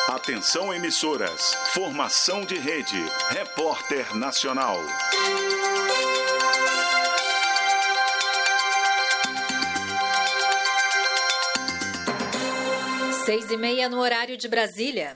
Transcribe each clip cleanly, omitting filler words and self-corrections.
Atenção emissoras, formação de rede, Repórter Nacional. 6h30 no horário de Brasília.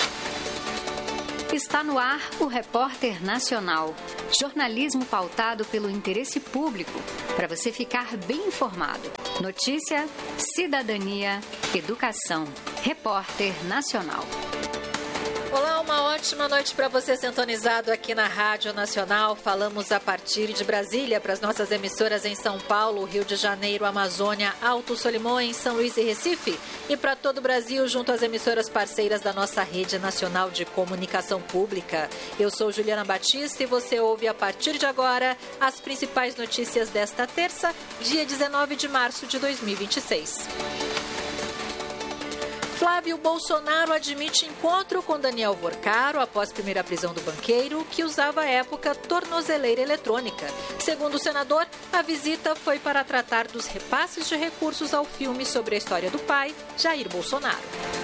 Está no ar o Repórter Nacional. Jornalismo pautado pelo interesse público, para você ficar bem informado. Notícia, cidadania, educação. Repórter Nacional. Olá, uma ótima noite para você sintonizado aqui na Rádio Nacional. Falamos a partir de Brasília para as nossas emissoras em São Paulo, Rio de Janeiro, Amazônia, Alto Solimões, São Luís e Recife. E para todo o Brasil, junto às emissoras parceiras da nossa Rede Nacional de Comunicação Pública. Eu sou Juliana Batista e você ouve a partir de agora as principais notícias desta terça, dia 19 de março de 2026. Flávio Bolsonaro admite encontro com Daniel Vorcaro após primeira prisão do banqueiro, que usava à época tornozeleira eletrônica. Segundo o senador, a visita foi para tratar dos repasses de recursos ao filme sobre a história do pai, Jair Bolsonaro.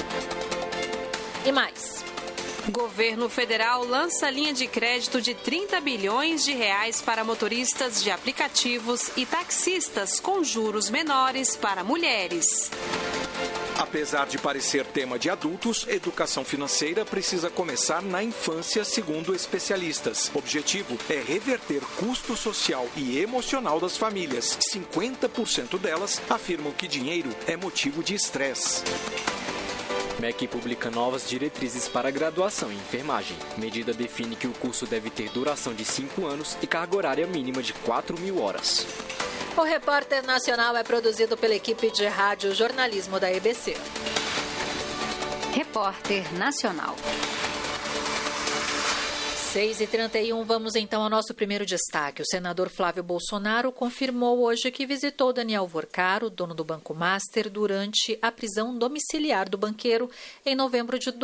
E mais. Governo federal lança linha de crédito de 30 bilhões de reais para motoristas de aplicativos e taxistas com juros menores para mulheres. Apesar de parecer tema de adultos, educação financeira precisa começar na infância, segundo especialistas. O objetivo é reverter custo social e emocional das famílias. 50% delas afirmam que dinheiro é motivo de estresse. MEC publica novas diretrizes para graduação em enfermagem. Medida define que o curso deve ter duração de 5 anos e carga horária mínima de 4.000 horas. O Repórter Nacional é produzido pela equipe de rádio jornalismo da EBC. Repórter Nacional. 6h31, vamos então ao nosso primeiro destaque. O senador Flávio Bolsonaro confirmou hoje que visitou Daniel Vorcaro, dono do Banco Master, durante a prisão domiciliar do banqueiro em novembro de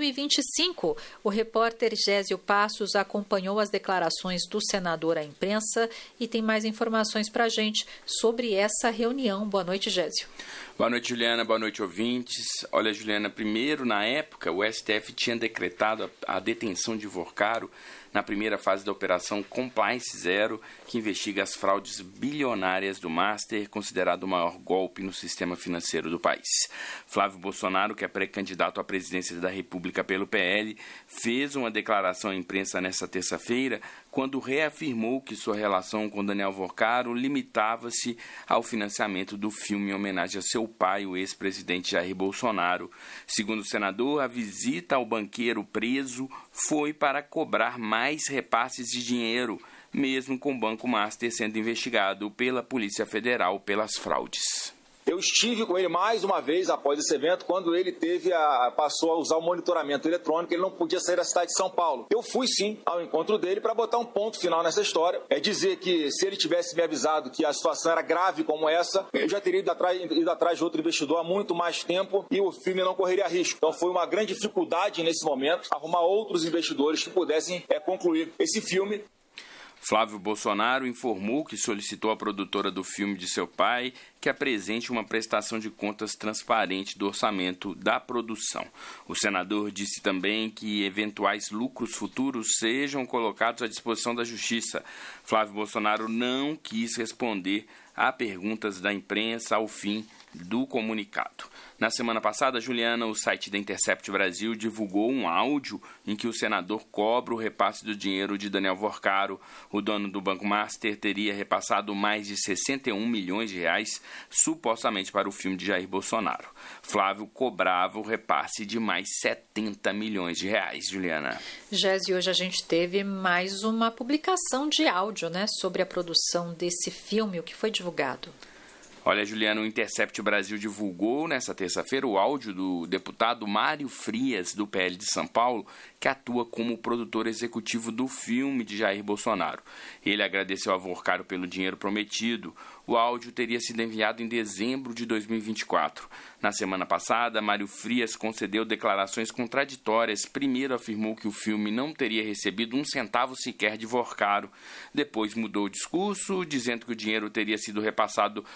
2025. O repórter Gésio Passos acompanhou as declarações do senador à imprensa e tem mais informações para a gente sobre essa reunião. Boa noite, Gésio. Boa noite, Juliana. Boa noite, ouvintes. Olha, Juliana, primeiro, na época, o STF tinha decretado a detenção de Vorcaro na primeira fase da Operação Compliance Zero, que investiga as fraudes bilionárias do Master, considerado o maior golpe no sistema financeiro do país. Flávio Bolsonaro, que é pré-candidato à presidência da República pelo PL, fez uma declaração à imprensa nesta terça-feira, quando reafirmou que sua relação com Daniel Vorcaro limitava-se ao financiamento do filme em homenagem a seu pai, o ex-presidente Jair Bolsonaro. Segundo o senador, a visita ao banqueiro preso foi para cobrar mais repasses de dinheiro, mesmo com o Banco Master sendo investigado pela Polícia Federal pelas fraudes. Eu estive com ele mais uma vez após esse evento, quando ele passou a usar o monitoramento eletrônico, ele não podia sair da cidade de São Paulo. Eu fui sim ao encontro dele para botar um ponto final nessa história. É dizer que se ele tivesse me avisado que a situação era grave como essa, eu já teria ido atrás de outro investidor há muito mais tempo e o filme não correria risco. Então foi uma grande dificuldade nesse momento arrumar outros investidores que pudessem concluir esse filme. Flávio Bolsonaro informou que solicitou à produtora do filme de seu pai que apresente uma prestação de contas transparente do orçamento da produção. O senador disse também que eventuais lucros futuros sejam colocados à disposição da Justiça. Flávio Bolsonaro não quis responder a perguntas da imprensa ao fim do comunicado. Na semana passada, Juliana, o site da Intercept Brasil divulgou um áudio em que o senador cobra o repasse do dinheiro de Daniel Vorcaro. O dono do Banco Master teria repassado mais de 61 milhões de reais, supostamente para o filme de Jair Bolsonaro. Flávio cobrava o repasse de mais 70 milhões de reais, Juliana. Gésio, hoje a gente teve mais uma publicação de áudio, sobre a produção desse filme, o que foi divulgado. Olha, Juliana, o Intercept Brasil divulgou nesta terça-feira o áudio do deputado Mário Frias, do PL de São Paulo, que atua como produtor executivo do filme de Jair Bolsonaro. Ele agradeceu a Vorcaro pelo dinheiro prometido. O áudio teria sido enviado em dezembro de 2024. Na semana passada, Mário Frias concedeu declarações contraditórias. Primeiro afirmou que o filme não teria recebido um centavo sequer de Vorcaro. Depois mudou o discurso, dizendo que o dinheiro teria sido repassado pela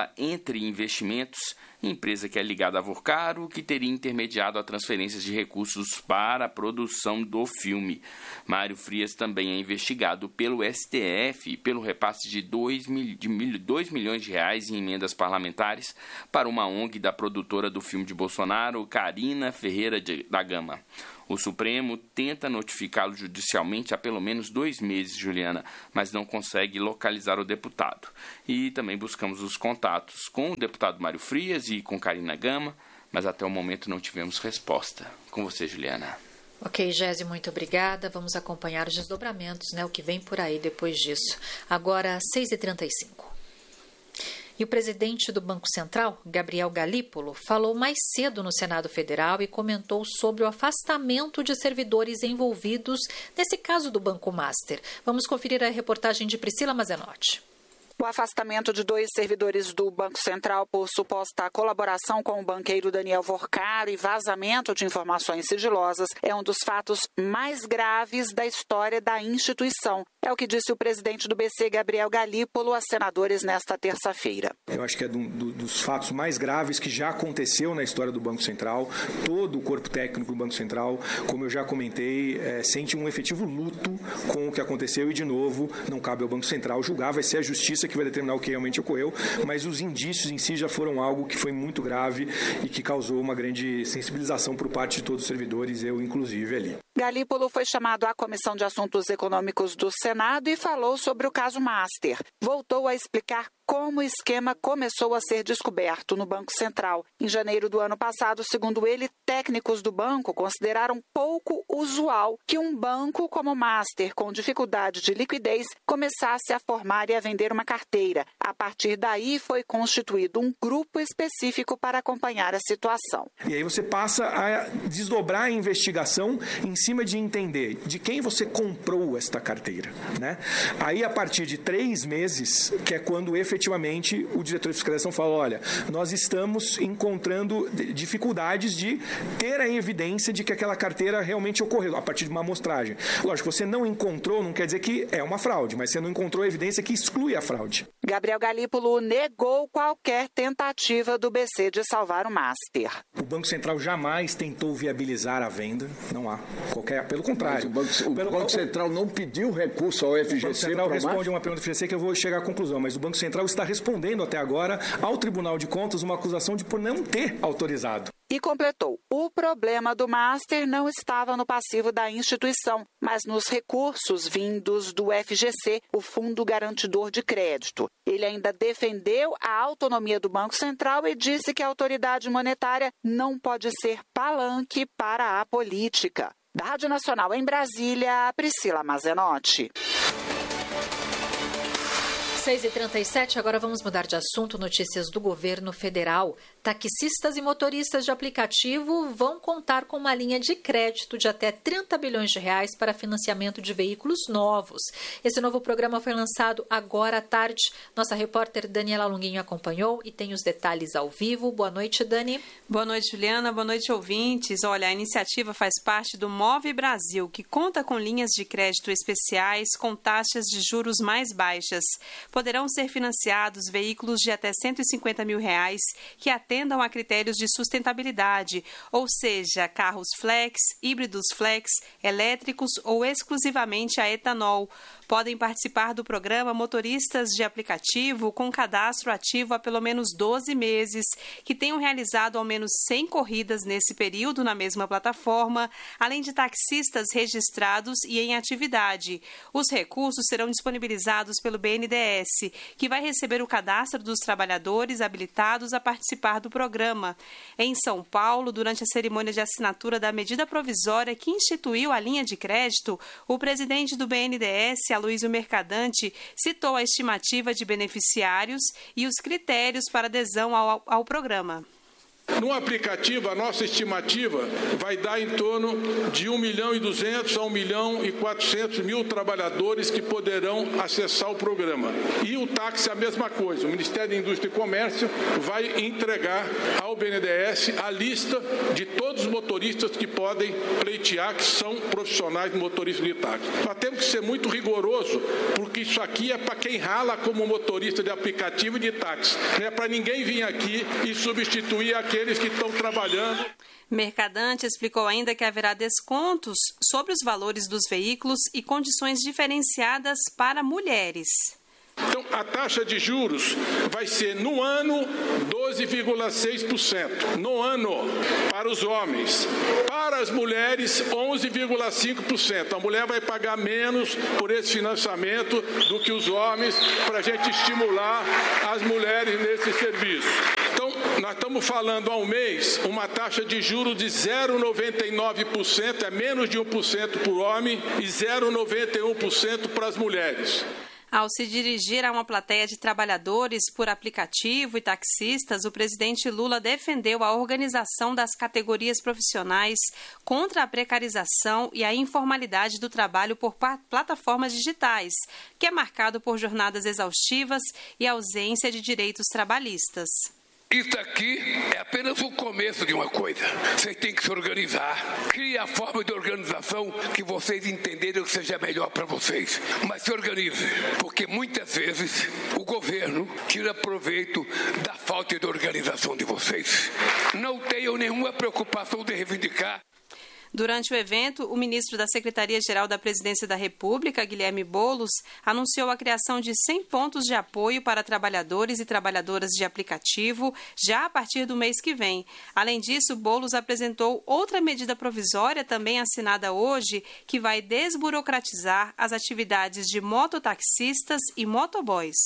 pela Entre Investimentos, empresa que é ligada à Vorcaro, que teria intermediado a transferência de recursos para a produção do filme. Mário Frias também é investigado pelo STF pelo repasse de 2 milhões de reais em emendas parlamentares para uma ONG da produtora do filme de Bolsonaro, Karina Ferreira da Gama. O Supremo tenta notificá-lo judicialmente há pelo menos 2 meses, Juliana, mas não consegue localizar o deputado. E também buscamos os contatos com o deputado Mário Frias e com Karina Gama, mas até o momento não tivemos resposta. Com você, Juliana. Ok, Gési, muito obrigada. Vamos acompanhar os desdobramentos, o que vem por aí depois disso. Agora, 6h35. E o presidente do Banco Central, Gabriel Galípolo, falou mais cedo no Senado Federal e comentou sobre o afastamento de servidores envolvidos nesse caso do Banco Master. Vamos conferir a reportagem de Priscila Mazenotti. O afastamento de 2 servidores do Banco Central por suposta colaboração com o banqueiro Daniel Vorcaro e vazamento de informações sigilosas é um dos fatos mais graves da história da instituição. É o que disse o presidente do BC, Gabriel Galípolo, a senadores nesta terça-feira. Eu acho que é dos fatos mais graves que já aconteceu na história do Banco Central. Todo o corpo técnico do Banco Central, como eu já comentei, sente um efetivo luto com o que aconteceu e, de novo, não cabe ao Banco Central julgar, vai ser a justiça que vai determinar o que realmente ocorreu, mas os indícios em si já foram algo que foi muito grave e que causou uma grande sensibilização por parte de todos os servidores, eu inclusive ali. Galípolo foi chamado à Comissão de Assuntos Econômicos do Senado e falou sobre o caso Master. Voltou a explicar como o esquema começou a ser descoberto no Banco Central. Em janeiro do ano passado, segundo ele, técnicos do banco consideraram pouco usual que um banco como o Master, com dificuldade de liquidez, começasse a formar e a vender uma carteira. A partir daí, foi constituído um grupo específico para acompanhar a situação. E aí você passa a desdobrar a investigação em cima de entender de quem você comprou esta carteira, né? Aí, a partir de 3 meses, que é quando efetivamente o diretor de fiscalização fala, olha, nós estamos encontrando dificuldades de ter a evidência de que aquela carteira realmente ocorreu, a partir de uma amostragem. Lógico, você não encontrou, não quer dizer que é uma fraude, mas você não encontrou a evidência que exclui a fraude. Gabriel Galípolo negou qualquer tentativa do BC de salvar o Master. O Banco Central jamais tentou viabilizar a venda, não há qualquer, pelo contrário. O Banco Central não pediu recurso ao FGC. O Banco Central responde uma pergunta do FGC que eu vou chegar à conclusão, mas o Banco Central está respondendo até agora ao Tribunal de Contas uma acusação de por não ter autorizado. E completou, o problema do Master não estava no passivo da instituição, mas nos recursos vindos do FGC, o Fundo Garantidor de Crédito. Ele ainda defendeu a autonomia do Banco Central e disse que a autoridade monetária não pode ser palanque para a política. Da Rádio Nacional em Brasília, Priscila Mazenotti. 6h37, agora vamos mudar de assunto. Notícias do governo federal. Taxistas e motoristas de aplicativo vão contar com uma linha de crédito de até 30 bilhões de reais para financiamento de veículos novos. Esse novo programa foi lançado agora à tarde. Nossa repórter Daniela Longuinho acompanhou e tem os detalhes ao vivo. Boa noite, Dani. Boa noite, Juliana. Boa noite, ouvintes. Olha, a iniciativa faz parte do Move Brasil, que conta com linhas de crédito especiais com taxas de juros mais baixas. Poderão ser financiados veículos de até R$150 mil que atendam a critérios de sustentabilidade, ou seja, carros flex, híbridos flex, elétricos ou exclusivamente a etanol. Podem participar do programa motoristas de aplicativo com cadastro ativo há pelo menos 12 meses, que tenham realizado ao menos 100 corridas nesse período na mesma plataforma, além de taxistas registrados e em atividade. Os recursos serão disponibilizados pelo BNDES, que vai receber o cadastro dos trabalhadores habilitados a participar do programa. Em São Paulo, durante a cerimônia de assinatura da medida provisória que instituiu a linha de crédito, o presidente do BNDES, Aloysio Mercadante, citou a estimativa de beneficiários e os critérios para adesão ao programa. No aplicativo, a nossa estimativa vai dar em torno de 1.200.000 a 1.400.000 trabalhadores que poderão acessar o programa. E o táxi, a mesma coisa. O Ministério da Indústria e Comércio vai entregar ao ao BNDES a lista de todos os motoristas que podem pleitear, que são profissionais de motorista de táxi. Nós temos que ser muito rigoroso, porque isso aqui é para quem rala como motorista de aplicativo e de táxi. Não é para ninguém vir aqui e substituir aqueles que estão trabalhando. Mercadante explicou ainda que haverá descontos sobre os valores dos veículos e condições diferenciadas para mulheres. Então, a taxa de juros vai ser, no ano, 12,6%. No ano, para os homens. Para as mulheres, 11,5%. A mulher vai pagar menos por esse financiamento do que os homens, para a gente estimular as mulheres nesse serviço. Então, nós estamos falando ao mês uma taxa de juros de 0,99%, é menos de 1% para o homem, e 0,91% para as mulheres. Ao se dirigir a uma plateia de trabalhadores por aplicativo e taxistas, o presidente Lula defendeu a organização das categorias profissionais contra a precarização e a informalidade do trabalho por plataformas digitais, que é marcado por jornadas exaustivas e ausência de direitos trabalhistas. Isso aqui é apenas o começo de uma coisa. Vocês têm que se organizar. Crie a forma de organização que vocês entenderem que seja melhor para vocês. Mas se organize, porque muitas vezes o governo tira proveito da falta de organização de vocês. Não tenham nenhuma preocupação de reivindicar. Durante o evento, o ministro da Secretaria-Geral da Presidência da República, Guilherme Boulos, anunciou a criação de 100 pontos de apoio para trabalhadores e trabalhadoras de aplicativo já a partir do mês que vem. Além disso, Boulos apresentou outra medida provisória, também assinada hoje, que vai desburocratizar as atividades de mototaxistas e motoboys.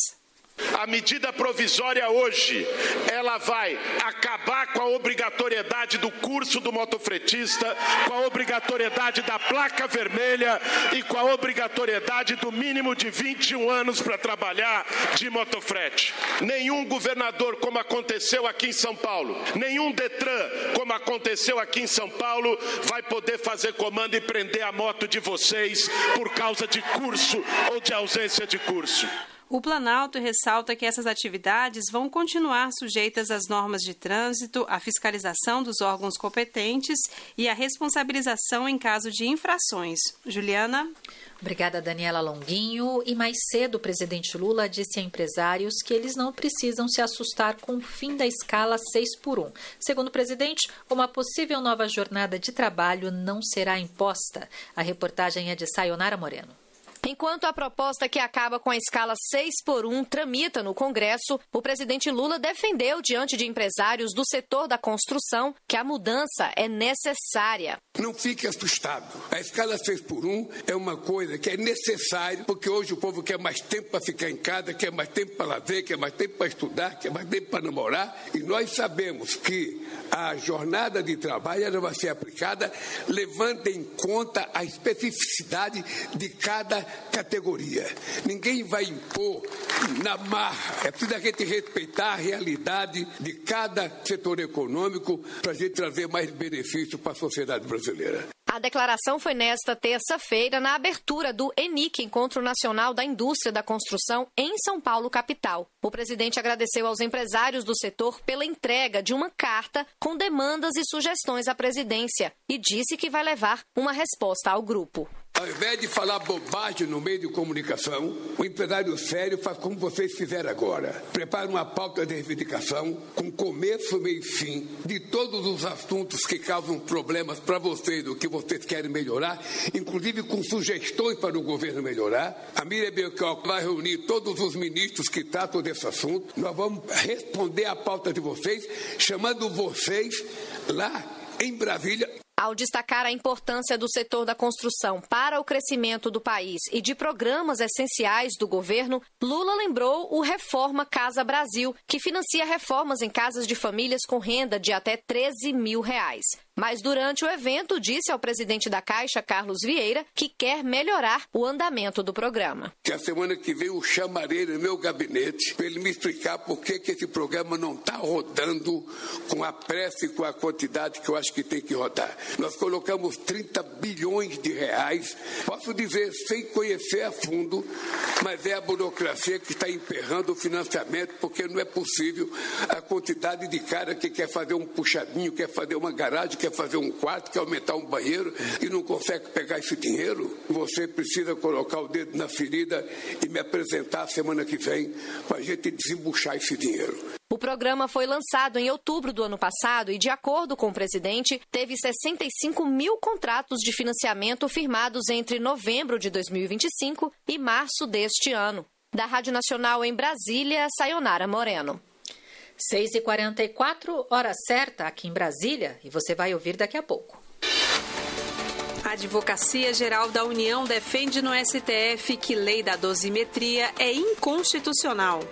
A medida provisória hoje, ela vai acabar com a obrigatoriedade do curso do motofretista, com a obrigatoriedade da placa vermelha e com a obrigatoriedade do mínimo de 21 anos para trabalhar de motofrete. Nenhum governador, como aconteceu aqui em São Paulo, nenhum Detran, como aconteceu aqui em São Paulo, vai poder fazer comando e prender a moto de vocês por causa de curso ou de ausência de curso. O Planalto ressalta que essas atividades vão continuar sujeitas às normas de trânsito, à fiscalização dos órgãos competentes e à responsabilização em caso de infrações. Juliana? Obrigada, Daniela Longuinho. E mais cedo, o presidente Lula disse a empresários que eles não precisam se assustar com o fim da escala 6x1. Segundo o presidente, uma possível nova jornada de trabalho não será imposta. A reportagem é de Sayonara Moreno. Enquanto a proposta que acaba com a escala 6x1 tramita no Congresso, o presidente Lula defendeu diante de empresários do setor da construção que a mudança é necessária. Não fique assustado. A escala 6x1 é uma coisa que é necessária, porque hoje o povo quer mais tempo para ficar em casa, quer mais tempo para lazer, quer mais tempo para estudar, quer mais tempo para namorar. E nós sabemos que a jornada de trabalho ela vai ser aplicada levando em conta a especificidade de cada categoria. Ninguém vai impor na marra. É preciso a gente respeitar a realidade de cada setor econômico para a gente trazer mais benefício para a sociedade brasileira. A declaração foi nesta terça-feira na abertura do ENIC, Encontro Nacional da Indústria da Construção, em São Paulo, capital. O presidente agradeceu aos empresários do setor pela entrega de uma carta com demandas e sugestões à presidência e disse que vai levar uma resposta ao grupo. Ao invés de falar bobagem no meio de comunicação, o empresário sério faz como vocês fizeram agora. Prepara uma pauta de reivindicação com começo, meio e fim de todos os assuntos que causam problemas para vocês, o que vocês querem melhorar, inclusive com sugestões para o governo melhorar. A Miriam Belchior vai reunir todos os ministros que tratam desse assunto. Nós vamos responder à pauta de vocês, chamando vocês lá em Brasília. Ao destacar a importância do setor da construção para o crescimento do país e de programas essenciais do governo, Lula lembrou o Reforma Casa Brasil, que financia reformas em casas de famílias com renda de até R$13 mil. Mas durante o evento disse ao presidente da Caixa, Carlos Vieira, que quer melhorar o andamento do programa. Que a semana que vem eu chamarei no meu gabinete para ele me explicar por que esse programa não está rodando com a pressa e com a quantidade que eu acho que tem que rodar. Nós colocamos 30 bilhões de reais. Posso dizer, sem conhecer a fundo, mas é a burocracia que está emperrando o financiamento, porque não é possível a quantidade de cara que quer fazer um puxadinho, quer fazer uma garagem, quer fazer um quarto, quer aumentar um banheiro e não consegue pegar esse dinheiro. Você precisa colocar o dedo na ferida e me apresentar semana que vem para a gente desembuchar esse dinheiro. O programa foi lançado em outubro do ano passado e, de acordo com o presidente, teve 65 mil contratos de financiamento firmados entre novembro de 2025 e março deste ano. Da Rádio Nacional em Brasília, Sayonara Moreno. 6h44, hora certa aqui em Brasília, e você vai ouvir daqui a pouco. A Advocacia Geral da União defende no STF que lei da dosimetria é inconstitucional.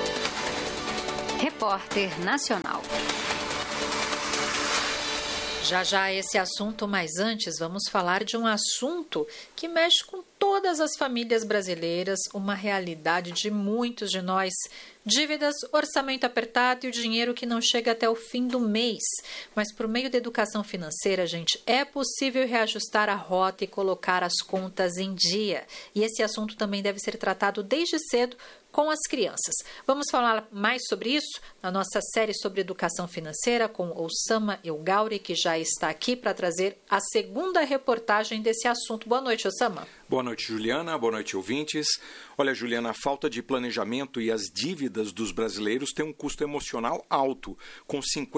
Repórter Nacional. Já esse assunto, mas antes vamos falar de um assunto que mexe com todas as famílias brasileiras, uma realidade de muitos de nós. Dívidas, orçamento apertado e o dinheiro que não chega até o fim do mês. Mas por meio da educação financeira, gente, é possível reajustar a rota e colocar as contas em dia. E esse assunto também deve ser tratado desde cedo com as crianças. Vamos falar mais sobre isso na nossa série sobre educação financeira com Osama Elgauri, que já está aqui para trazer a segunda reportagem desse assunto. Boa noite, Osama. Boa noite, Juliana. Boa noite, ouvintes. Olha, Juliana, a falta de planejamento e as dívidas dos brasileiros têm um custo emocional alto, com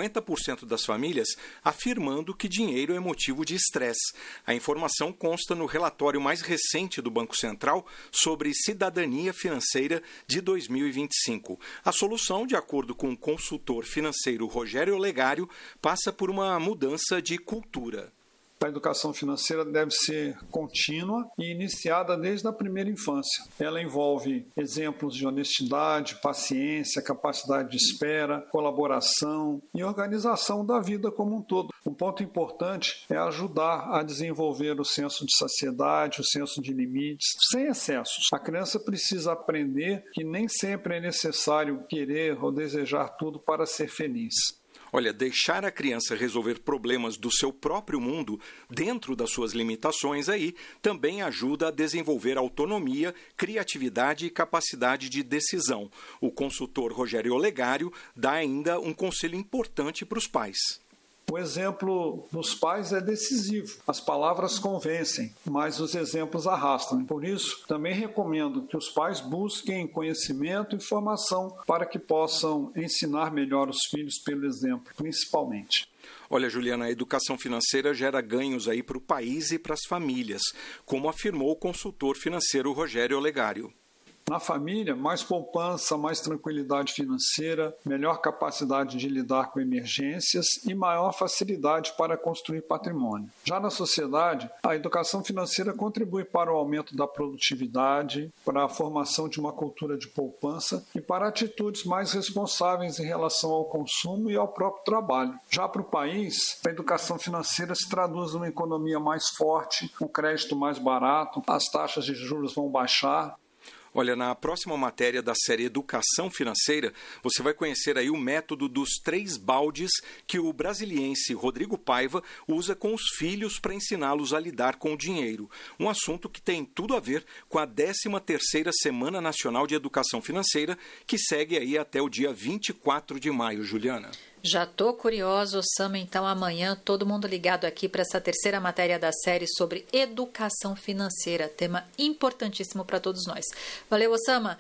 50% das famílias afirmando que dinheiro é motivo de estresse. A informação consta no relatório mais recente do Banco Central sobre cidadania financeira de 2025. A solução, de acordo com o consultor financeiro Rogério Olegário, passa por uma mudança de cultura. A educação financeira deve ser contínua e iniciada desde a primeira infância. Ela envolve exemplos de honestidade, paciência, capacidade de espera, colaboração e organização da vida como um todo. Um ponto importante é ajudar a desenvolver o senso de saciedade, o senso de limites, sem excessos. A criança precisa aprender que nem sempre é necessário querer ou desejar tudo para ser feliz. Olha, deixar a criança resolver problemas do seu próprio mundo dentro das suas limitações aí também ajuda a desenvolver autonomia, criatividade e capacidade de decisão. O consultor Rogério Olegário dá ainda um conselho importante para os pais. O exemplo dos pais é decisivo. As palavras convencem, mas os exemplos arrastam. Por isso, também recomendo que os pais busquem conhecimento e informação para que possam ensinar melhor os filhos pelo exemplo, principalmente. Olha, Juliana, a educação financeira gera ganhos aí para o país e para as famílias, como afirmou o consultor financeiro Rogério Olegário. Na família, mais poupança, mais tranquilidade financeira, melhor capacidade de lidar com emergências e maior facilidade para construir patrimônio. Já na sociedade, a educação financeira contribui para o aumento da produtividade, para a formação de uma cultura de poupança e para atitudes mais responsáveis em relação ao consumo e ao próprio trabalho. Já para o país, a educação financeira se traduz numa economia mais forte, um crédito mais barato, as taxas de juros vão baixar. Olha, na próxima matéria da série Educação Financeira, você vai conhecer aí o método dos 3 baldes que o brasiliense Rodrigo Paiva usa com os filhos para ensiná-los a lidar com o dinheiro. Um assunto que tem tudo a ver com a 13ª Semana Nacional de Educação Financeira, que segue aí até o dia 24 de maio, Juliana. Já estou curioso, Osama, então amanhã todo mundo ligado aqui para essa terceira matéria da série sobre educação financeira, tema importantíssimo para todos nós. Valeu, Osama,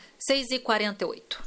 6h48.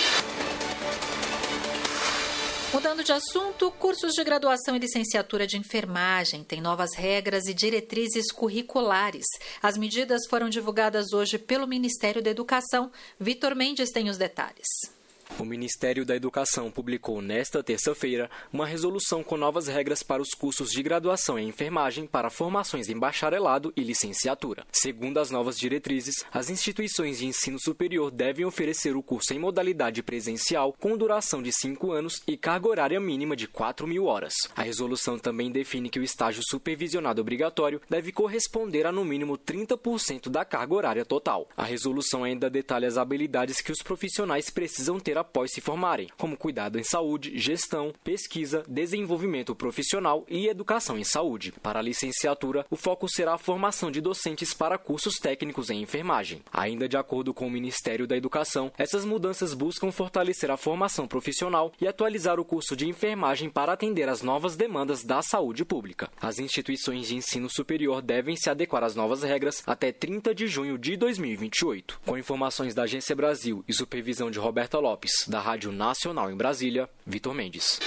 Mudando de assunto, cursos de graduação e licenciatura de enfermagem têm novas regras e diretrizes curriculares. As medidas foram divulgadas hoje pelo Ministério da Educação. Vitor Mendes tem os detalhes. O Ministério da Educação publicou nesta terça-feira uma resolução com novas regras para os cursos de graduação em enfermagem para formações em bacharelado e licenciatura. Segundo as novas diretrizes, as instituições de ensino superior devem oferecer o curso em modalidade presencial com duração de 5 anos e carga horária mínima de 4.000 horas. A resolução também define que o estágio supervisionado obrigatório deve corresponder a no mínimo 30% da carga horária total. A resolução ainda detalha as habilidades que os profissionais precisam ter carreira após se formarem, como cuidado em saúde, gestão, pesquisa, desenvolvimento profissional e educação em saúde. Para a licenciatura, o foco será a formação de docentes para cursos técnicos em enfermagem. Ainda de acordo com o Ministério da Educação, essas mudanças buscam fortalecer a formação profissional e atualizar o curso de enfermagem para atender às novas demandas da saúde pública. As instituições de ensino superior devem se adequar às novas regras até 30 de junho de 2028. Com informações da Agência Brasil e supervisão de Roberta Lopes, da Rádio Nacional em Brasília, Vitor Mendes.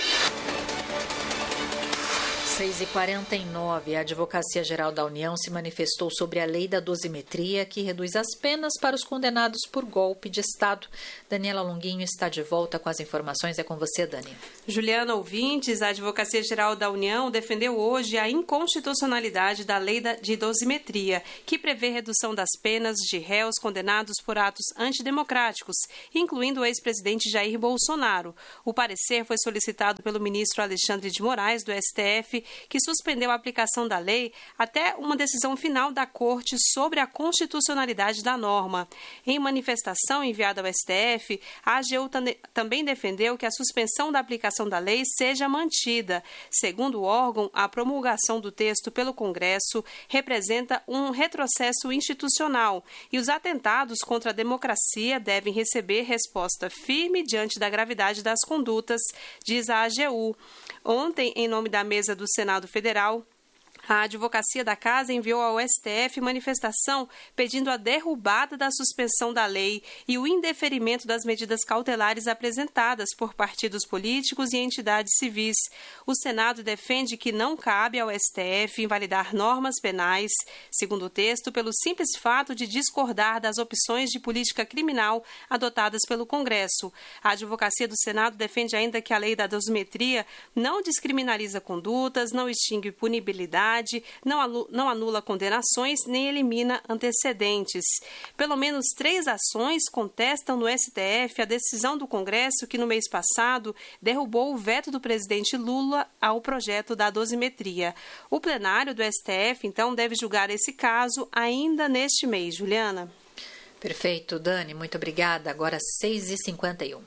6h49, a Advocacia Geral da União se manifestou sobre a lei da dosimetria, que reduz as penas para os condenados por golpe de Estado. Daniela Longuinho está de volta com as informações. É com você, Dani. Juliana, ouvintes, a Advocacia Geral da União defendeu hoje a inconstitucionalidade da lei de dosimetria, que prevê redução das penas de réus condenados por atos antidemocráticos, incluindo o ex-presidente Jair Bolsonaro. O parecer foi solicitado pelo ministro Alexandre de Moraes, do STF, que suspendeu a aplicação da lei até uma decisão final da Corte sobre a constitucionalidade da norma. Em manifestação enviada ao STF, a AGU também defendeu que a suspensão da aplicação da lei seja mantida. Segundo o órgão, a promulgação do texto pelo Congresso representa um retrocesso institucional e os atentados contra a democracia devem receber resposta firme diante da gravidade das condutas, diz a AGU. Ontem, em nome da mesa do Senado Federal, a Advocacia da Casa enviou ao STF manifestação pedindo a derrubada da suspensão da lei e o indeferimento das medidas cautelares apresentadas por partidos políticos e entidades civis. O Senado defende que não cabe ao STF invalidar normas penais, segundo o texto, pelo simples fato de discordar das opções de política criminal adotadas pelo Congresso. A Advocacia do Senado defende ainda que a lei da dosimetria não descriminaliza condutas, não extingue punibilidade, não anula condenações nem elimina antecedentes. Pelo menos 3 ações contestam no STF a decisão do Congresso que, no mês passado, derrubou o veto do presidente Lula ao projeto da dosimetria. O plenário do STF, então, deve julgar esse caso ainda neste mês. Juliana? Perfeito, Dani. Muito obrigada. Agora 6h51.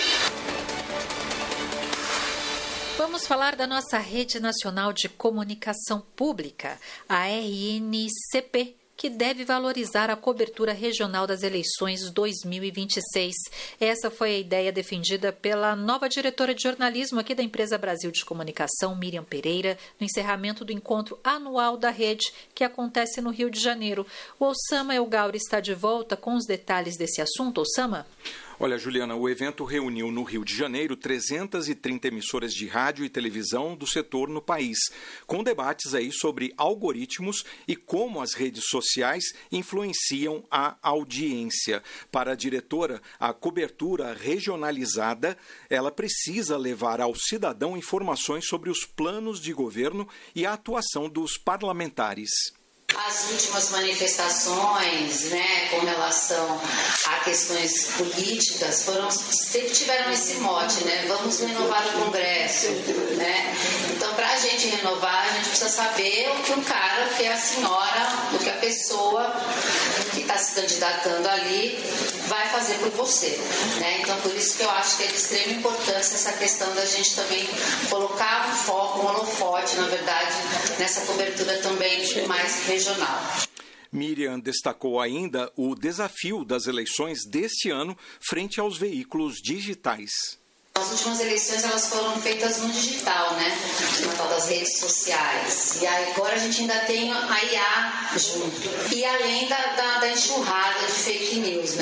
Vamos falar da nossa Rede Nacional de Comunicação Pública, a RNCP, que deve valorizar a cobertura regional das eleições 2026. Essa foi a ideia defendida pela nova diretora de jornalismo aqui da Empresa Brasil de Comunicação, Miriam Pereira, no encerramento do encontro anual da rede, que acontece no Rio de Janeiro. O Osama Elgauri está de volta com os detalhes desse assunto. Osama? Olha, Juliana, o evento reuniu no Rio de Janeiro 330 emissoras de rádio e televisão do setor no país, com debates aí sobre algoritmos e como as redes sociais influenciam a audiência. Para a diretora, a cobertura regionalizada, ela precisa levar ao cidadão informações sobre os planos de governo e a atuação dos parlamentares. As últimas manifestações, com relação a questões políticas, sempre tiveram esse mote, vamos renovar o Congresso, Então, para a gente renovar, a gente precisa saber o que o cara, o que a senhora, o que a pessoa que está se candidatando ali vai fazer por você, Então, por isso que eu acho que é de extrema importância essa questão da gente também colocar um foco, um holofote, na verdade, nessa cobertura também mais regional. Miriam destacou ainda o desafio das eleições deste ano frente aos veículos digitais. As últimas eleições elas foram feitas no digital, na tal das redes sociais. E agora a gente ainda tem a IA junto. E além da enxurrada de fake news,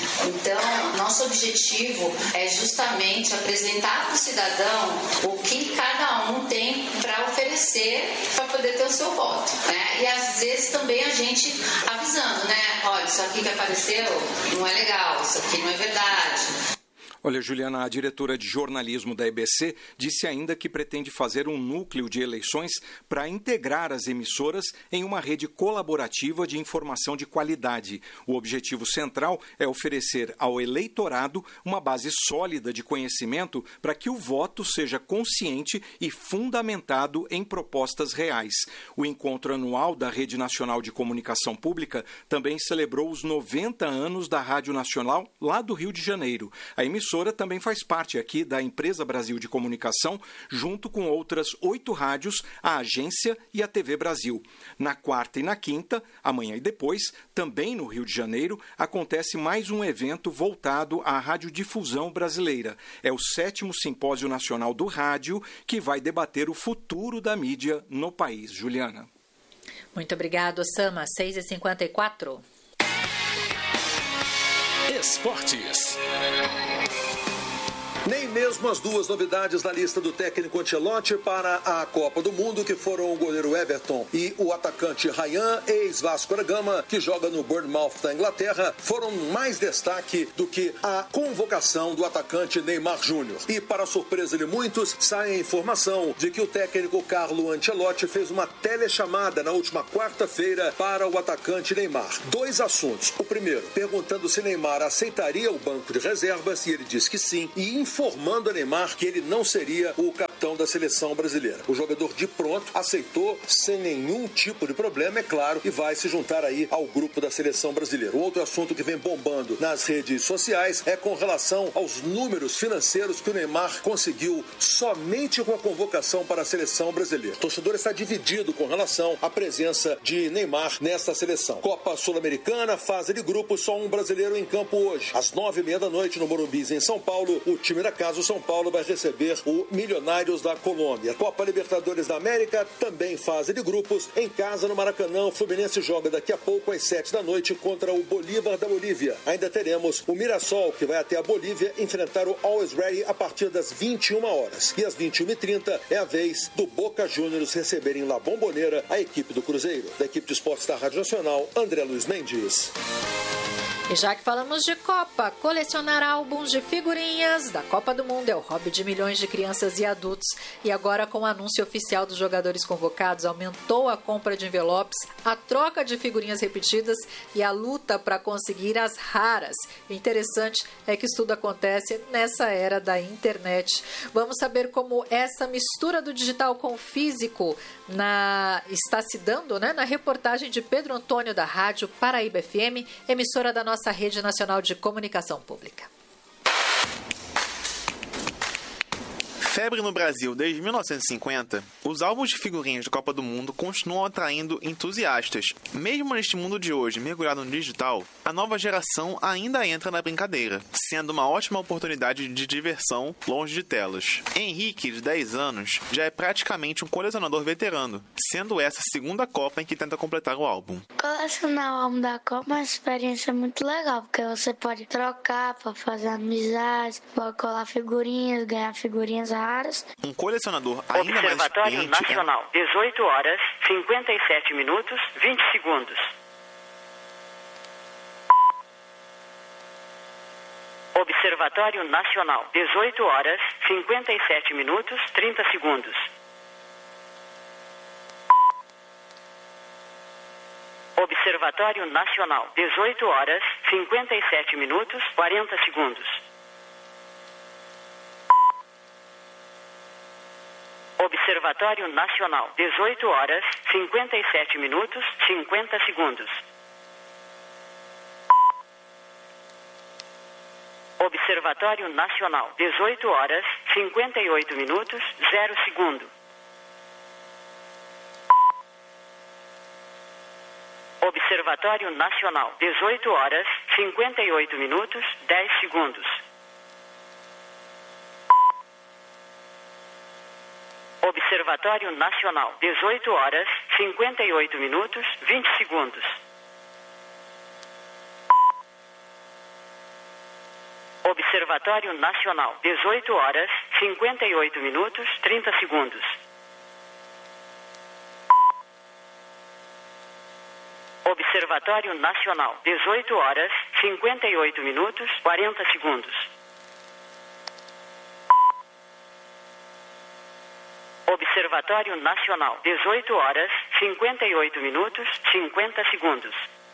Então, nosso objetivo é justamente apresentar para o cidadão o que cada um tem para oferecer para poder ter o seu voto, E às vezes também a gente avisando, Olha, isso aqui que apareceu não é legal, isso aqui não é verdade. Olha, Juliana, a diretora de jornalismo da EBC disse ainda que pretende fazer um núcleo de eleições para integrar as emissoras em uma rede colaborativa de informação de qualidade. O objetivo central é oferecer ao eleitorado uma base sólida de conhecimento para que o voto seja consciente e fundamentado em propostas reais. O encontro anual da Rede Nacional de Comunicação Pública também celebrou os 90 anos da Rádio Nacional lá do Rio de Janeiro. A emissora emissora também faz parte aqui da Empresa Brasil de Comunicação, junto com outras 8 rádios, a agência e a TV Brasil. Na quarta e na quinta, amanhã e depois, também no Rio de Janeiro, acontece mais um evento voltado à radiodifusão brasileira. É o 7º Simpósio Nacional do Rádio, que vai debater o futuro da mídia no país. Juliana. Muito obrigado, Sama. 6h54. Esportes. Nem mesmo as duas novidades da lista do técnico Ancelotti para a Copa do Mundo, que foram o goleiro Everton e o atacante Ryan, ex-Vasco da Gama, que joga no Bournemouth da Inglaterra, foram mais destaque do que a convocação do atacante Neymar Júnior. E, para surpresa de muitos, sai a informação de que o técnico Carlo Ancelotti fez uma telechamada na última quarta-feira para o atacante Neymar. 2 assuntos. O primeiro, perguntando se Neymar aceitaria o banco de reservas, e ele disse que sim, e informando a Neymar que ele não seria o capitão da seleção brasileira. O jogador de pronto aceitou sem nenhum tipo de problema, é claro, e vai se juntar aí ao grupo da seleção brasileira. O outro assunto que vem bombando nas redes sociais é com relação aos números financeiros que o Neymar conseguiu somente com a convocação para a seleção brasileira. O torcedor está dividido com relação à presença de Neymar nesta seleção. Copa Sul-Americana, fase de grupos, só um brasileiro em campo hoje. Às 9h30 da noite no Morumbi, em São Paulo, o time da casa, o São Paulo, vai receber o Milionários da Colômbia. Copa Libertadores da América, também fase de grupos. Em casa, no Maracanã, o Fluminense joga daqui a pouco às 7 da noite contra o Bolívar da Bolívia. Ainda teremos o Mirassol, que vai até a Bolívia enfrentar o Always Ready a partir das 21 horas. E às 21h30 é a vez do Boca Juniors receberem La Bombonera a equipe do Cruzeiro. Da equipe de esportes da Rádio Nacional, André Luiz Mendes. E já que falamos de Copa, colecionar álbuns de figurinhas da Copa do Mundo é o hobby de milhões de crianças e adultos. E agora, com o anúncio oficial dos jogadores convocados, aumentou a compra de envelopes, a troca de figurinhas repetidas e a luta para conseguir as raras. O interessante é que isso tudo acontece nessa era da internet. Vamos saber como essa mistura do digital com o físico está se dando, na reportagem de Pedro Antônio da Rádio Paraíba FM, emissora da nossa Rede Nacional de Comunicação Pública. Febre no Brasil desde 1950, os álbuns de figurinhas da Copa do Mundo continuam atraindo entusiastas. Mesmo neste mundo de hoje mergulhado no digital, a nova geração ainda entra na brincadeira, sendo uma ótima oportunidade de diversão longe de telas. Henrique, de 10 anos, já é praticamente um colecionador veterano, sendo essa a segunda Copa em que tenta completar o álbum. Colecionar o álbum da Copa é uma experiência muito legal, porque você pode trocar para fazer amizades, pode colar figurinhas, ganhar figurinhas raras. Um colecionador ainda mais Observatório Nacional, 18 horas, 57 minutos, 20 segundos. Observatório Nacional, 18 horas, 57 minutos, 30 segundos. Observatório Nacional, 18 horas, 57 minutos, 40 segundos. Observatório Nacional, 18 horas, 57 minutos, 50 segundos. Observatório Nacional, 18 horas, 58 minutos, 0 segundo. Observatório Nacional, 18 horas, 58 minutos, 10 segundos. Observatório Nacional, 18 horas, 58 minutos, 20 segundos. Observatório Nacional, 18 horas, 58 minutos, 30 segundos. Observatório Nacional, 18 horas, 58 minutos, 40 segundos. Observatório Nacional, 18 horas, 58 minutos, 50 segundos.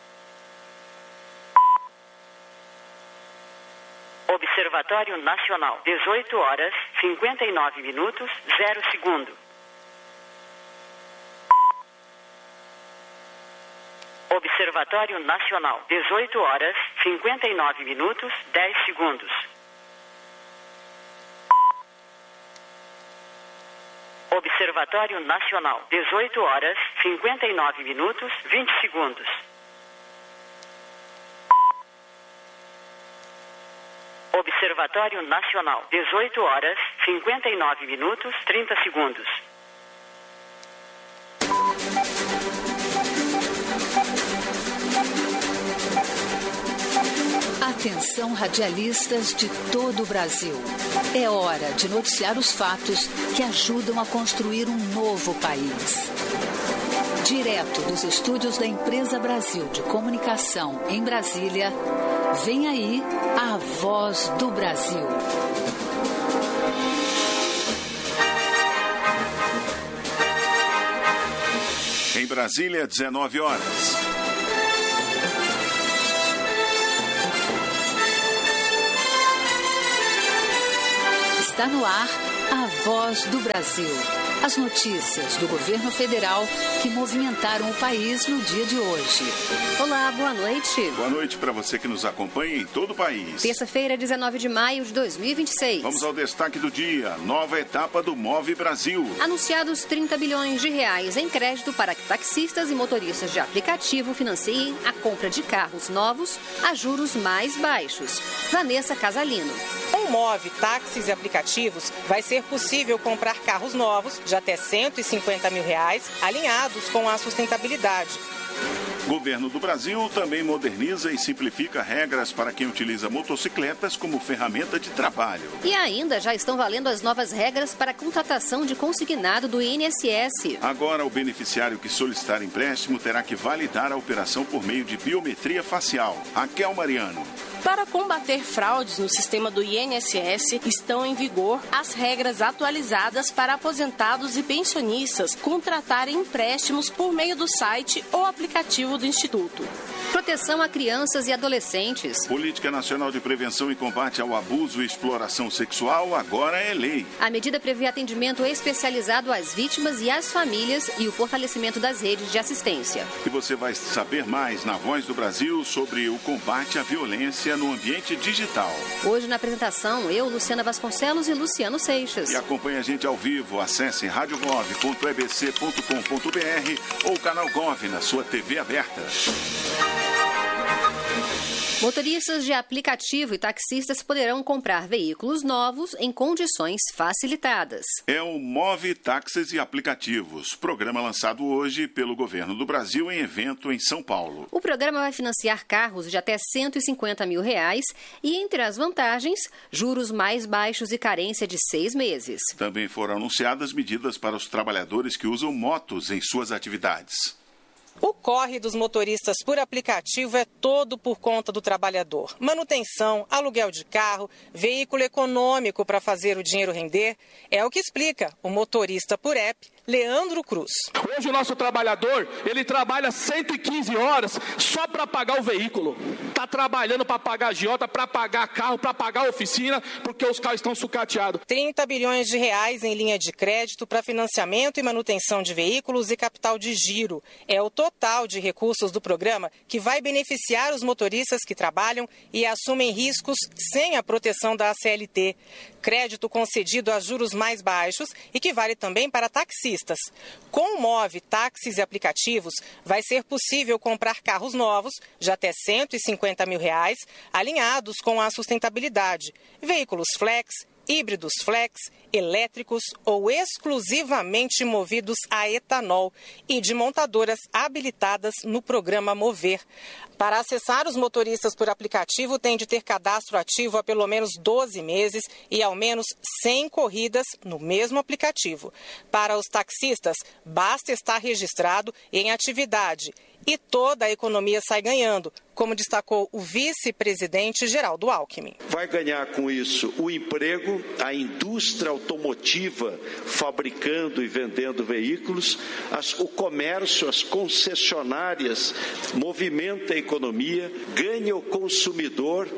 Observatório Nacional, 18 horas, 59 minutos, 0 segundo. Observatório Nacional, 18 horas, 59 minutos, 10 segundos. Observatório Nacional, 18 horas, 59 minutos, 20 segundos. Observatório Nacional, 18 horas, 59 minutos, 30 segundos. Atenção, radialistas de todo o Brasil. É hora de noticiar os fatos que ajudam a construir um novo país. Direto dos estúdios da Empresa Brasil de Comunicação em Brasília, vem aí a Voz do Brasil. Em Brasília, 19 horas. Está no ar a Voz do Brasil. As notícias do governo federal que movimentaram o país no dia de hoje. Olá, boa noite. Boa noite para você que nos acompanha em todo o país. Terça-feira, 19 de maio de 2026. Vamos ao destaque do dia. Nova etapa do Move Brasil. Anunciados 30 bilhões de reais em crédito para que taxistas e motoristas de aplicativo financiem a compra de carros novos a juros mais baixos. Vanessa Casalino. Com o Move Táxis e Aplicativos, vai ser possível comprar carros novos de até R$150 mil, alinhados com a sustentabilidade. Governo do Brasil também moderniza e simplifica regras para quem utiliza motocicletas como ferramenta de trabalho. E ainda já estão valendo as novas regras para a contratação de consignado do INSS. Agora, o beneficiário que solicitar empréstimo terá que validar a operação por meio de biometria facial. Raquel Mariano. Para combater fraudes no sistema do INSS, estão em vigor as regras atualizadas para aposentados e pensionistas contratarem empréstimos por meio do site ou aplicativo do Instituto. Proteção a crianças e adolescentes. Política Nacional de Prevenção e Combate ao Abuso e Exploração Sexual agora é lei. A medida prevê atendimento especializado às vítimas e às famílias e o fortalecimento das redes de assistência. E você vai saber mais na Voz do Brasil sobre o combate à violência no ambiente digital. Hoje na apresentação, eu, Luciana Vasconcelos e Luciano Seixas. E acompanhe a gente ao vivo. Acesse radiogov.ebc.com.br ou canal Gov na sua TV aberta. Motoristas de aplicativo e taxistas poderão comprar veículos novos em condições facilitadas. É o Move Táxis e Aplicativos, programa lançado hoje pelo Governo do Brasil em evento em São Paulo. O programa vai financiar carros de até R$150 mil e, entre as vantagens, juros mais baixos e carência de 6 meses. Também foram anunciadas medidas para os trabalhadores que usam motos em suas atividades. O corre dos motoristas por aplicativo é todo por conta do trabalhador. Manutenção, aluguel de carro, veículo econômico para fazer o dinheiro render, é o que explica o motorista por app, Leandro Cruz. Hoje o nosso trabalhador, ele trabalha 115 horas só para pagar o veículo. Está trabalhando para pagar agiota, para pagar carro, para pagar oficina, porque os carros estão sucateados. 30 bilhões de reais em linha de crédito para financiamento e manutenção de veículos e capital de giro. É o total de recursos do programa que vai beneficiar os motoristas que trabalham e assumem riscos sem a proteção da ACLT. Crédito concedido a juros mais baixos e que vale também para taxistas. Com o Move Táxis e Aplicativos, vai ser possível comprar carros novos de até R$150 mil, alinhados com a sustentabilidade. Veículos flex, híbridos flex, elétricos ou exclusivamente movidos a etanol e de montadoras habilitadas no programa Mover. Para acessar os motoristas por aplicativo, tem de ter cadastro ativo há pelo menos 12 meses e ao menos 100 corridas no mesmo aplicativo. Para os taxistas, basta estar registrado em atividade e toda a economia sai ganhando, como destacou o vice-presidente Geraldo Alckmin. Vai ganhar com isso o emprego, a indústria automotiva fabricando e vendendo veículos, o comércio, as concessionárias, movimenta a economia, ganha o consumidor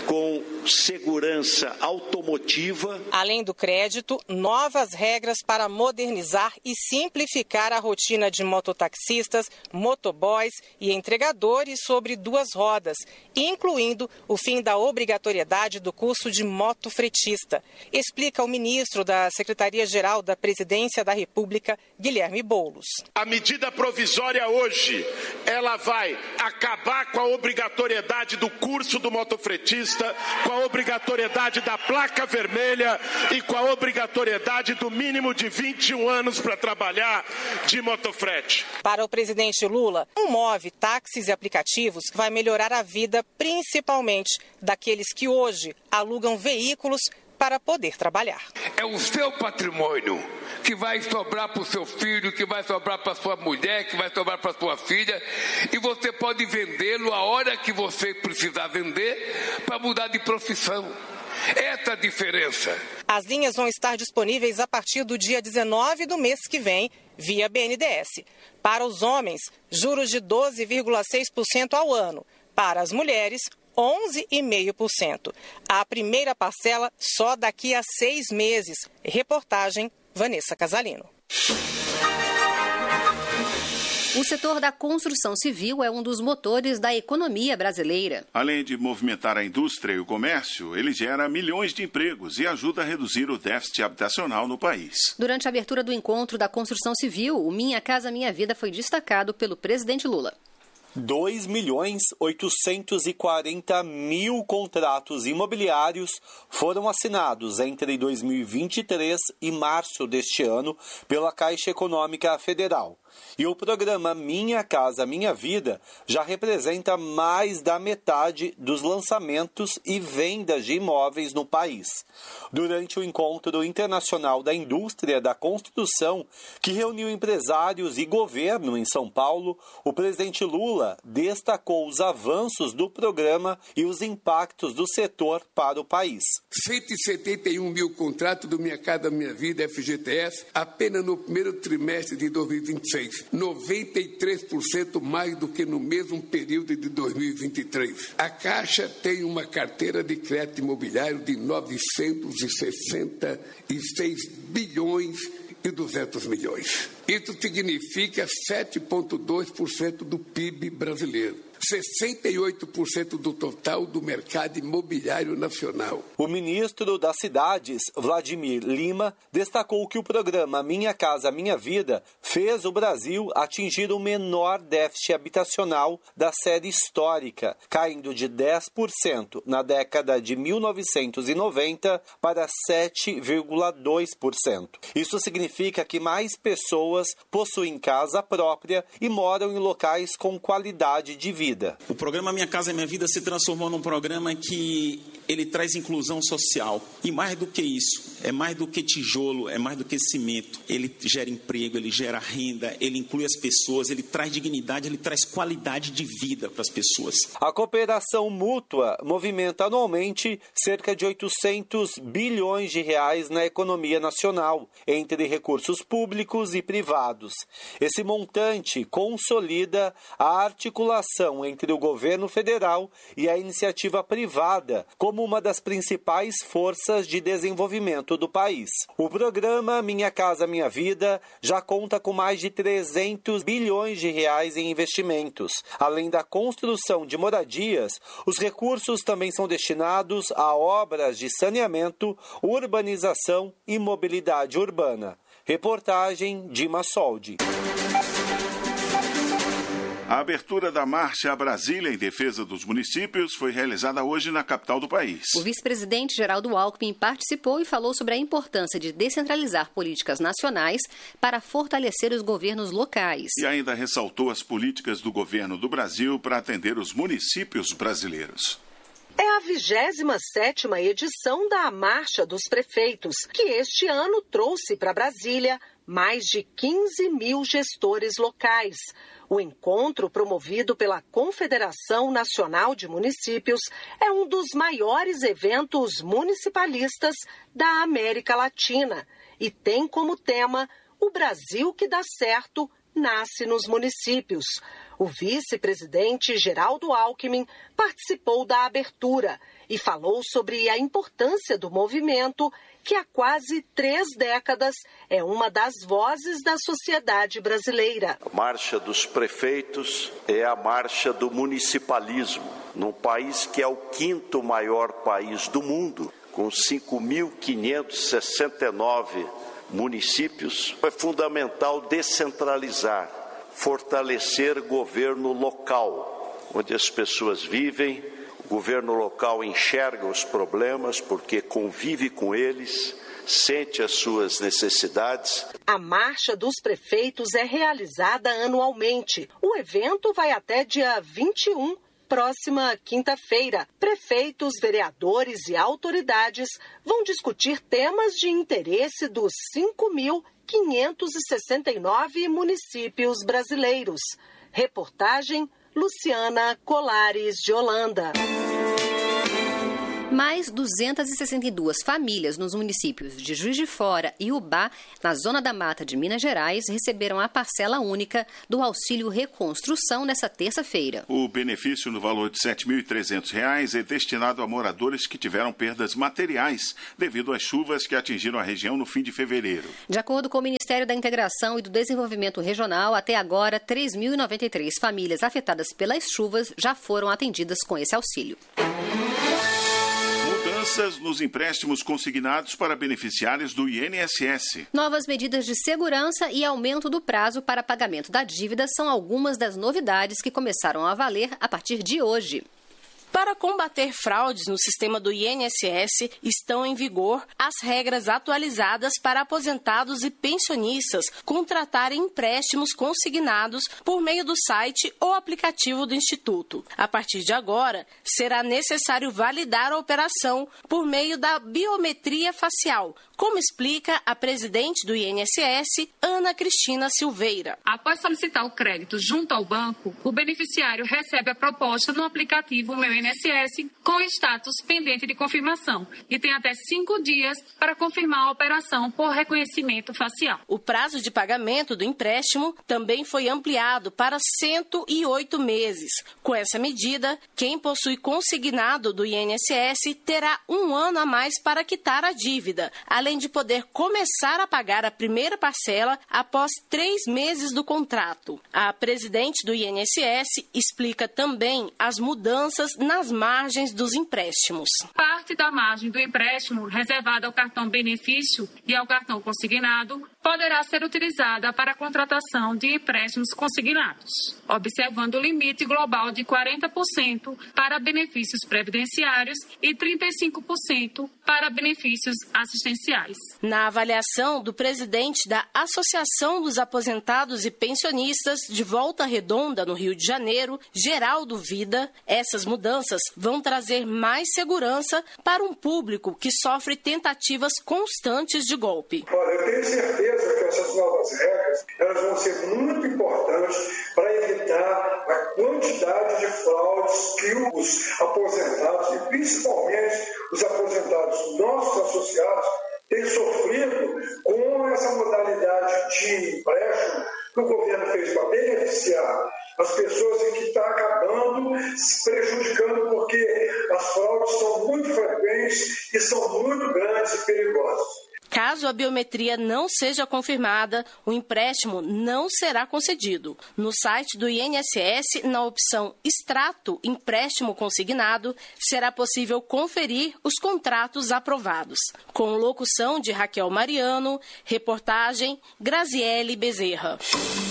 com segurança automotiva. Além do crédito, novas regras para modernizar e simplificar a rotina de mototaxistas, motoboys e entregadores sobre duas rodas, incluindo o fim da obrigatoriedade do curso de motofretista, explica o ministro da Secretaria-Geral da Presidência da República, Guilherme Boulos. A medida provisória hoje, ela vai acabar com a obrigatoriedade do curso do motofretista, com a obrigatoriedade da placa vermelha e com a obrigatoriedade do mínimo de 21 anos para trabalhar de motofrete. Para o presidente Lula, o Move táxis e aplicativos vai melhorar a vida principalmente daqueles que hoje alugam veículos para poder trabalhar. É o seu patrimônio que vai sobrar para o seu filho, que vai sobrar para a sua mulher, que vai sobrar para a sua filha, e você pode vendê-lo a hora que você precisar vender para mudar de profissão. Essa é a diferença. As linhas vão estar disponíveis a partir do dia 19 do mês que vem, via BNDES. Para os homens, juros de 12,6% ao ano. Para as mulheres, 11,5%. A primeira parcela só daqui a 6 meses. Reportagem Vanessa Casalino. O setor da construção civil é um dos motores da economia brasileira. Além de movimentar a indústria e o comércio, ele gera milhões de empregos e ajuda a reduzir o déficit habitacional no país. Durante a abertura do encontro da construção civil, o Minha Casa Minha Vida foi destacado pelo presidente Lula. 2.840.000 contratos imobiliários foram assinados entre 2023 e março deste ano pela Caixa Econômica Federal. E o programa Minha Casa Minha Vida já representa mais da metade dos lançamentos e vendas de imóveis no país. Durante o Encontro Internacional da Indústria da Construção, que reuniu empresários e governo em São Paulo, o presidente Lula destacou os avanços do programa e os impactos do setor para o país. 171 mil contratos do Minha Casa Minha Vida, FGTS, apenas no primeiro trimestre de 2026. 93% mais do que no mesmo período de 2023. A Caixa tem uma carteira de crédito imobiliário de 966 bilhões e 200 milhões. Isso significa 7,2% do PIB brasileiro. 68% do total do mercado imobiliário nacional. O ministro das Cidades, Vladimir Lima, destacou que o programa Minha Casa Minha Vida fez o Brasil atingir o menor déficit habitacional da série histórica, caindo de 10% na década de 1990 para 7,2%. Isso significa que mais pessoas possuem casa própria e moram em locais com qualidade de vida. O programa Minha Casa Minha Vida se transformou num programa que ele traz inclusão social. E mais do que isso, é mais do que tijolo, é mais do que cimento. Ele gera emprego, ele gera renda, ele inclui as pessoas, ele traz dignidade, ele traz qualidade de vida para as pessoas. A cooperação mútua movimenta anualmente cerca de 800 bilhões de reais na economia nacional, entre recursos públicos e privados. Esse montante consolida a articulação entre o governo federal e a iniciativa privada como uma das principais forças de desenvolvimento do país. O programa Minha Casa Minha Vida já conta com mais de 300 bilhões de reais em investimentos. Além da construção de moradias, os recursos também são destinados a obras de saneamento, urbanização e mobilidade urbana. Reportagem Dima Soldi. A abertura da Marcha Brasília em defesa dos municípios foi realizada hoje na capital do país. O vice-presidente Geraldo Alckmin participou e falou sobre a importância de descentralizar políticas nacionais para fortalecer os governos locais. E ainda ressaltou as políticas do governo do Brasil para atender os municípios brasileiros. É a 27ª edição da Marcha dos Prefeitos, que este ano trouxe para Brasília mais de 15 mil gestores locais. O encontro, promovido pela Confederação Nacional de Municípios, é um dos maiores eventos municipalistas da América Latina e tem como tema o Brasil que dá certo nasce nos municípios. O vice-presidente Geraldo Alckmin participou da abertura e falou sobre a importância do movimento, que há quase 3 décadas é uma das vozes da sociedade brasileira. A Marcha dos Prefeitos é a marcha do municipalismo, num país que é o 5º maior país do mundo, com 5.569 municípios. É fundamental descentralizar, fortalecer governo local, onde as pessoas vivem. O governo local enxerga os problemas porque convive com eles, sente as suas necessidades. A Marcha dos Prefeitos é realizada anualmente. O evento vai até dia 21, próxima quinta-feira. Prefeitos, vereadores e autoridades vão discutir temas de interesse dos 5.569 municípios brasileiros. Reportagem Luciana Colares de Holanda. Mais 262 famílias nos municípios de Juiz de Fora e Ubá, na Zona da Mata de Minas Gerais, receberam a parcela única do Auxílio Reconstrução nesta terça-feira. O benefício no valor de R$ 7.300 é destinado a moradores que tiveram perdas materiais devido às chuvas que atingiram a região no fim de fevereiro. De acordo com o Ministério da Integração e do Desenvolvimento Regional, até agora, 3.093 famílias afetadas pelas chuvas já foram atendidas com esse auxílio. Mudanças nos empréstimos consignados para beneficiários do INSS. Novas medidas de segurança e aumento do prazo para pagamento da dívida são algumas das novidades que começaram a valer a partir de hoje. Para combater fraudes no sistema do INSS, estão em vigor as regras atualizadas para aposentados e pensionistas contratarem empréstimos consignados por meio do site ou aplicativo do Instituto. A partir de agora, será necessário validar a operação por meio da biometria facial, como explica a presidente do INSS, Ana Cristina Silveira. Após solicitar o crédito junto ao banco, o beneficiário recebe a proposta no aplicativo Meu INSS com status pendente de confirmação e tem até 5 dias para confirmar a operação por reconhecimento facial. O prazo de pagamento do empréstimo também foi ampliado para 108 meses. Com essa medida, quem possui consignado do INSS terá 1 ano a mais para quitar a dívida, além de poder começar a pagar a primeira parcela após 3 meses do contrato. A presidente do INSS explica também as mudanças nas margens dos empréstimos. Parte da margem do empréstimo reservada ao cartão benefício e ao cartão consignado poderá ser utilizada para a contratação de empréstimos consignados, observando o limite global de 40% para benefícios previdenciários e 35% para benefícios assistenciais. Na avaliação do presidente da Associação dos Aposentados e Pensionistas de Volta Redonda, no Rio de Janeiro, Geraldo Vida, essas mudanças vão trazer mais segurança para um público que sofre tentativas constantes de golpe. Olha, eu tenho certeza que essas novas regras elas vão ser muito importantes para evitar a quantidade de fraudes que os aposentados, e principalmente os aposentados nossos associados, têm sofrido com essa modalidade de empréstimo que o governo fez para beneficiar as pessoas e que está acabando se prejudicando porque as fraudes são muito frequentes e são muito grandes e perigosas. Caso a biometria não seja confirmada, o empréstimo não será concedido. No site do INSS, na opção Extrato Empréstimo Consignado, será possível conferir os contratos aprovados. Com locução de Raquel Mariano, reportagem Graziele Bezerra.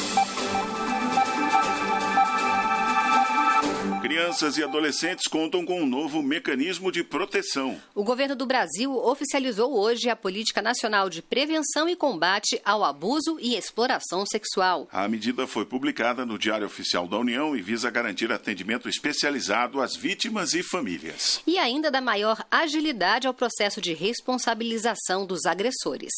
Crianças e adolescentes contam com um novo mecanismo de proteção. O governo do Brasil oficializou hoje a Política Nacional de Prevenção e Combate ao Abuso e Exploração Sexual. A medida foi publicada no Diário Oficial da União e visa garantir atendimento especializado às vítimas e famílias. E ainda dar maior agilidade ao processo de responsabilização dos agressores.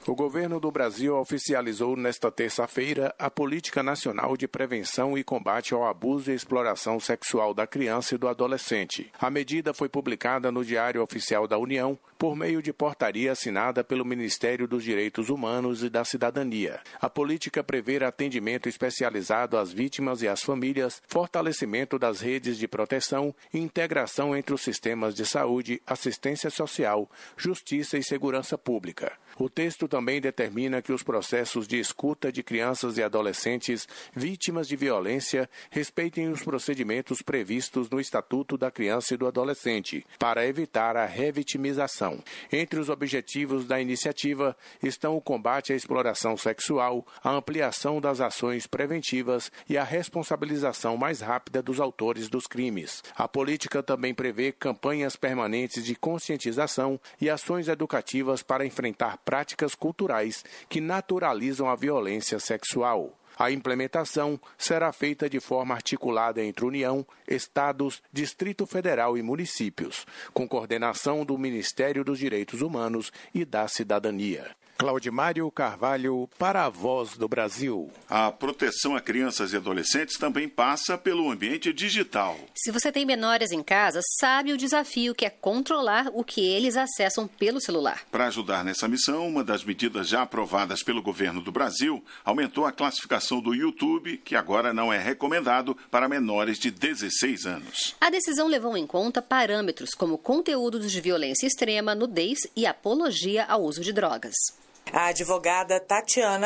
O governo do Brasil oficializou nesta terça-feira a Política Nacional de Prevenção e Combate ao Abuso e Exploração Sexual da Criança e do Adolescente. A medida foi publicada no Diário Oficial da União por meio de portaria assinada pelo Ministério dos Direitos Humanos e da Cidadania. A política prevê atendimento especializado às vítimas e às famílias, fortalecimento das redes de proteção e integração entre os sistemas de saúde, assistência social, justiça e segurança pública. O texto também determina que os processos de escuta de crianças e adolescentes vítimas de violência respeitem os procedimentos previstos no Estatuto da Criança e do Adolescente, para evitar a revitimização. Entre os objetivos da iniciativa estão o combate à exploração sexual, a ampliação das ações preventivas e a responsabilização mais rápida dos autores dos crimes. A política também prevê campanhas permanentes de conscientização e ações educativas para enfrentar práticas culturais que naturalizam a violência sexual. A implementação será feita de forma articulada entre União, Estados, Distrito Federal e municípios, com coordenação do Ministério dos Direitos Humanos e da Cidadania. Claudimário Carvalho, para a Voz do Brasil. A proteção a crianças e adolescentes também passa pelo ambiente digital. Se você tem menores em casa, sabe o desafio que é controlar o que eles acessam pelo celular. Para ajudar nessa missão, uma das medidas já aprovadas pelo governo do Brasil aumentou a classificação do YouTube, que agora não é recomendado para menores de 16 anos. A decisão levou em conta parâmetros como conteúdos de violência extrema, nudez e apologia ao uso de drogas. A advogada Tatiana